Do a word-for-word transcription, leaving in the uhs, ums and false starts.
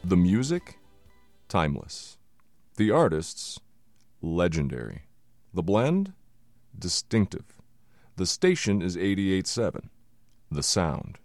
The music, timeless. The artists, legendary. The blend, distinctive. The station is eighty-eight point seven. The sound,